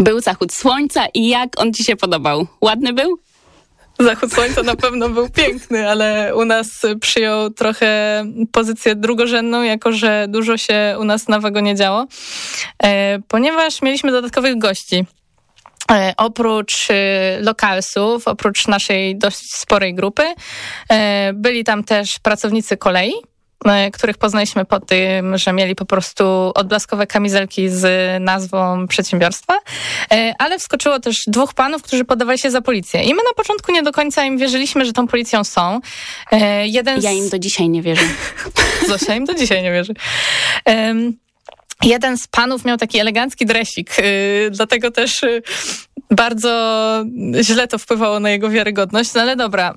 Był zachód słońca i jak on ci się podobał? Ładny był? Zachód słońca na pewno był piękny, ale u nas przyjął trochę pozycję drugorzędną, jako że dużo się u nas na wagonie działo, ponieważ mieliśmy dodatkowych gości. Oprócz lokalsów, oprócz naszej dość sporej grupy, byli tam też pracownicy kolei, których poznaliśmy po tym, że mieli po prostu odblaskowe kamizelki z nazwą przedsiębiorstwa, ale wskoczyło też 2 panów, którzy podawali się za policję. I my na początku nie do końca im wierzyliśmy, że tą policją są. Ja im do dzisiaj nie wierzę. Zosia im do dzisiaj nie wierzy. Jeden z panów miał taki elegancki dresik, dlatego też bardzo źle to wpływało na jego wiarygodność. No ale dobra.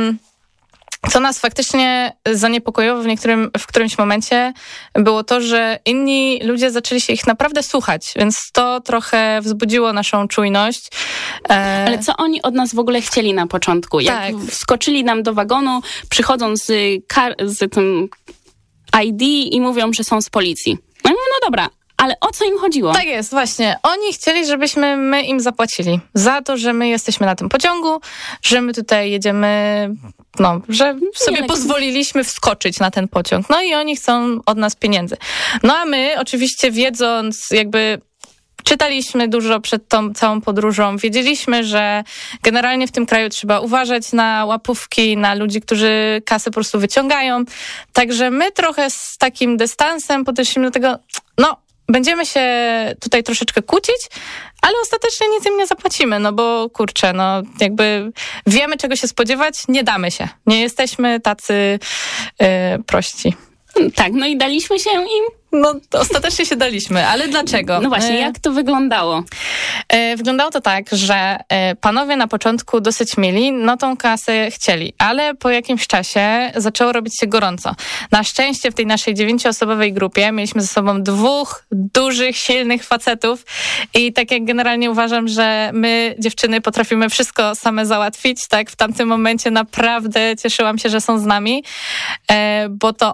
Co nas faktycznie zaniepokoiło w którymś momencie, było to, że inni ludzie zaczęli się ich naprawdę słuchać, więc to trochę wzbudziło naszą czujność. Ale co oni od nas w ogóle chcieli na początku? Jak wskoczyli nam do wagonu, przychodzą z tym ID i mówią, że są z policji. No dobra, ale o co im chodziło? Tak jest, właśnie. Oni chcieli, żebyśmy my im zapłacili za to, że my jesteśmy na tym pociągu, że my tutaj jedziemy, że sobie pozwoliliśmy wskoczyć na ten pociąg. No i oni chcą od nas pieniędzy. No a my oczywiście wiedząc, czytaliśmy dużo przed tą całą podróżą. Wiedzieliśmy, że generalnie w tym kraju trzeba uważać na łapówki, na ludzi, którzy kasę po prostu wyciągają. Także my trochę z takim dystansem podeszliśmy do tego, będziemy się tutaj troszeczkę kłócić, ale ostatecznie nic im nie zapłacimy, bo kurczę, wiemy czego się spodziewać, nie damy się. Nie jesteśmy tacy prości. Tak, i daliśmy się im. Ostatecznie się daliśmy, ale dlaczego? No właśnie, jak to wyglądało? Wyglądało to tak, że panowie na początku dosyć mieli, tą kasę chcieli, ale po jakimś czasie zaczęło robić się gorąco. Na szczęście w tej naszej 9-osobowej grupie mieliśmy ze sobą 2 dużych, silnych facetów i tak jak generalnie uważam, że my, dziewczyny, potrafimy wszystko same załatwić, tak? W tamtym momencie naprawdę cieszyłam się, że są z nami, bo to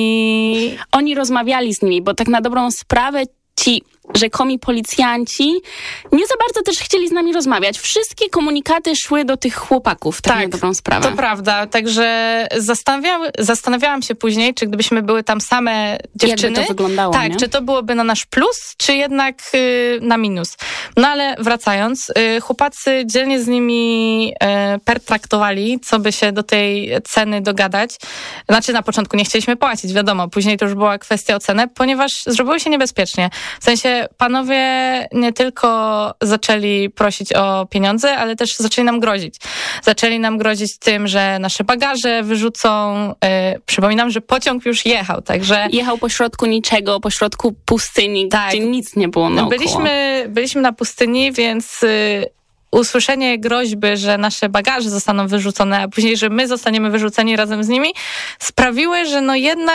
Oni rozmawiali z nimi, bo tak na dobrą sprawę ci rzekomi policjanci nie za bardzo też chcieli z nami rozmawiać. Wszystkie komunikaty szły do tych chłopaków, tak na dobrą sprawę. To prawda, także zastanawiałam się później, czy gdybyśmy były tam same dziewczyny, jakby to wyglądało, tak, czy to byłoby na nasz plus, czy jednak na minus. No ale wracając, chłopacy dzielnie z nimi pertraktowali, co by się do tej ceny dogadać. Znaczy na początku nie chcieliśmy płacić, wiadomo, później to już była kwestia o cenę, ponieważ zrobiło się niebezpiecznie. W sensie panowie nie tylko zaczęli prosić o pieniądze, ale też zaczęli nam grozić. Zaczęli nam grozić tym, że nasze bagaże wyrzucą. Przypominam, że pociąg już jechał, także... Jechał pośrodku niczego, pośrodku pustyni, gdzie nic nie było naokoło. Byliśmy na pustyni, więc... usłyszenie groźby, że nasze bagaże zostaną wyrzucone, a później, że my zostaniemy wyrzuceni razem z nimi, sprawiły, że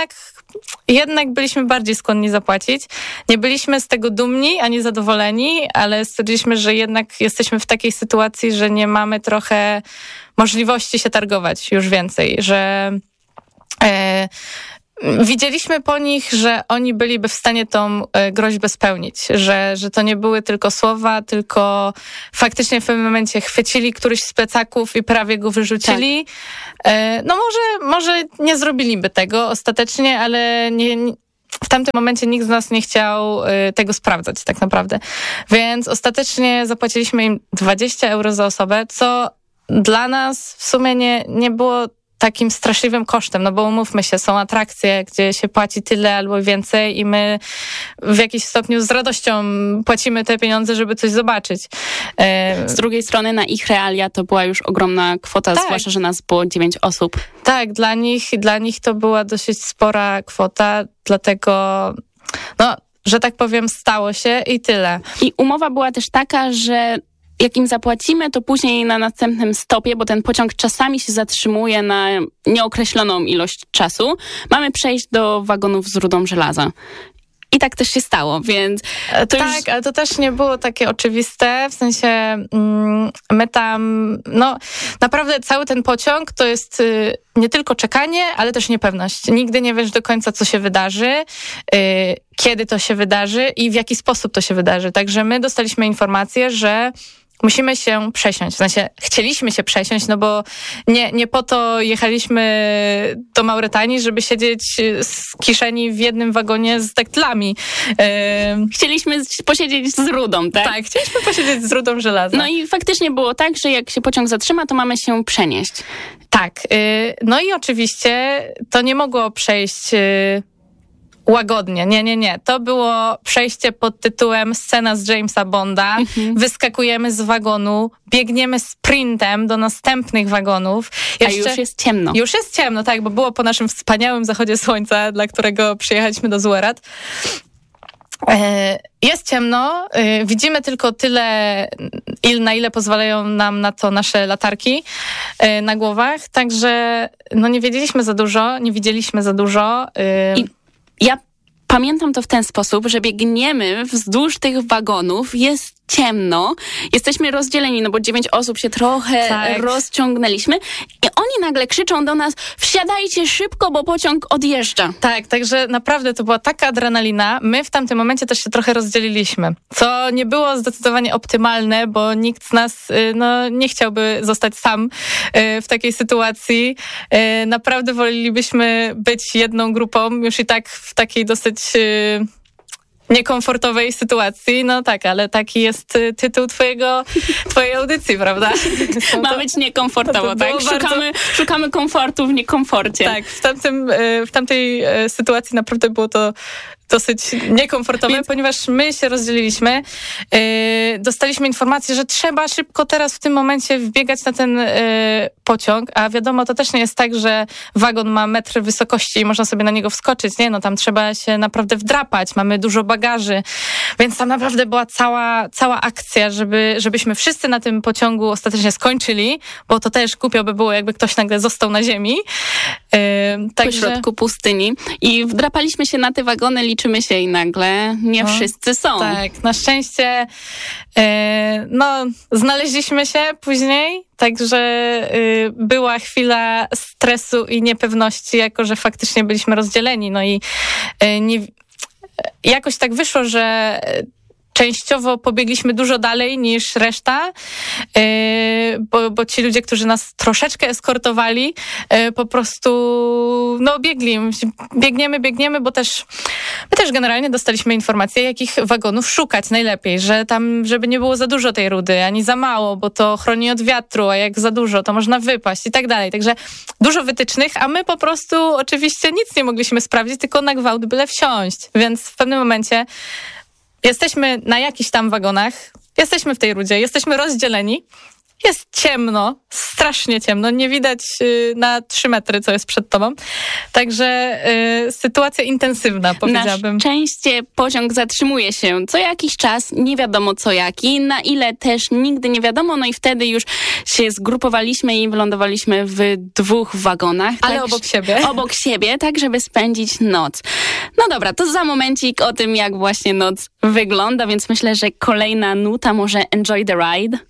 jednak byliśmy bardziej skłonni zapłacić. Nie byliśmy z tego dumni ani zadowoleni, ale stwierdziliśmy, że jednak jesteśmy w takiej sytuacji, że nie mamy trochę możliwości się targować już więcej, że widzieliśmy po nich, że oni byliby w stanie tą groźbę spełnić, że to nie były tylko słowa, tylko faktycznie w pewnym momencie chwycili któryś z plecaków i prawie go wyrzucili. Tak. Może nie zrobiliby tego ostatecznie, ale w tamtym momencie nikt z nas nie chciał tego sprawdzać tak naprawdę. Więc ostatecznie zapłaciliśmy im 20 euro za osobę, co dla nas w sumie nie było takim straszliwym kosztem, bo umówmy się, są atrakcje, gdzie się płaci tyle albo więcej i my w jakiś stopniu z radością płacimy te pieniądze, żeby coś zobaczyć. Z drugiej strony na ich realia to była już ogromna kwota, tak. Zwłaszcza, że nas było 9 osób. Tak, dla nich to była dosyć spora kwota, dlatego że tak powiem, stało się i tyle. I umowa była też taka, że jak im zapłacimy, to później na następnym stopie, bo ten pociąg czasami się zatrzymuje na nieokreśloną ilość czasu, mamy przejść do wagonów z rudą żelaza. I tak też się stało, więc... Tak, ale to też nie było takie oczywiste, w sensie my tam, naprawdę cały ten pociąg to jest nie tylko czekanie, ale też niepewność. Nigdy nie wiesz do końca, co się wydarzy, kiedy to się wydarzy i w jaki sposób to się wydarzy. Także my dostaliśmy informację, że musimy się przesiąść, w sensie chcieliśmy się przesiąść, bo nie po to jechaliśmy do Mauretanii, żeby siedzieć z kieszeni w jednym wagonie z daktlami. Chcieliśmy posiedzieć z rudą, tak? Tak, chcieliśmy posiedzieć z rudą żelaza. No i faktycznie było tak, że jak się pociąg zatrzyma, to mamy się przenieść. Tak, no i oczywiście to nie mogło przejść... łagodnie. Nie. To było przejście pod tytułem scena z Jamesa Bonda. Wyskakujemy z wagonu, biegniemy sprintem do następnych wagonów. A już jest ciemno. Już jest ciemno, tak, bo było po naszym wspaniałym zachodzie słońca, dla którego przyjechaliśmy do Zuerat. Jest ciemno, widzimy tylko tyle, na ile pozwalają nam na to nasze latarki na głowach, także nie wiedzieliśmy za dużo, nie widzieliśmy za dużo. Ja pamiętam to w ten sposób, że biegniemy wzdłuż tych wagonów, jest ciemno, jesteśmy rozdzieleni, bo 9 osób się trochę rozciągnęliśmy i oni nagle krzyczą do nas: wsiadajcie szybko, bo pociąg odjeżdża. Tak, także naprawdę to była taka adrenalina. My w tamtym momencie też się trochę rozdzieliliśmy, co nie było zdecydowanie optymalne, bo nikt z nas nie chciałby zostać sam w takiej sytuacji. Naprawdę wolelibyśmy być jedną grupą, już i tak w takiej dosyć... niekomfortowej sytuacji, tak, ale taki jest tytuł twojej audycji, prawda? Ma być niekomfortowo, tak? Szukamy komfortu w niekomforcie. Tak, w tamtej sytuacji naprawdę było to dosyć niekomfortowe, ponieważ my się rozdzieliliśmy. Dostaliśmy informację, że trzeba szybko teraz w tym momencie wbiegać na ten pociąg, a wiadomo, to też nie jest tak, że wagon ma metr wysokości i można sobie na niego wskoczyć. Nie, tam trzeba się naprawdę wdrapać. Mamy dużo bagaży, więc tam naprawdę była cała akcja, żebyśmy wszyscy na tym pociągu ostatecznie skończyli, bo to też głupio by było, jakby ktoś nagle został na ziemi. Po środku pustyni. I wdrapaliśmy się na te wagony, liczymy się i nagle nie wszyscy są. Tak, na szczęście znaleźliśmy się później, także była chwila stresu i niepewności, jako że faktycznie byliśmy rozdzieleni. Jakoś tak wyszło, że częściowo pobiegliśmy dużo dalej niż reszta, bo ci ludzie, którzy nas troszeczkę eskortowali, po prostu biegniemy, bo my też generalnie dostaliśmy informację, jakich wagonów szukać najlepiej, że tam, żeby nie było za dużo tej rudy, ani za mało, bo to chroni od wiatru, a jak za dużo, to można wypaść i tak dalej. Także dużo wytycznych, a my po prostu oczywiście nic nie mogliśmy sprawdzić, tylko na gwałt byle wsiąść. Więc w pewnym momencie jesteśmy na jakichś tam wagonach, jesteśmy w tej rudzie, jesteśmy rozdzieleni, jest ciemno, strasznie ciemno, nie widać na 3 metry, co jest przed tobą. Także sytuacja intensywna, powiedziałabym. Na szczęście pociąg zatrzymuje się co jakiś czas, nie wiadomo co jaki, na ile też nigdy nie wiadomo, i wtedy już się zgrupowaliśmy i wylądowaliśmy w 2 wagonach. Ale obok siebie. Obok siebie, tak żeby spędzić noc. No dobra, to za momencik o tym, jak właśnie noc wygląda, więc myślę, że kolejna nuta, może Enjoy the Ride.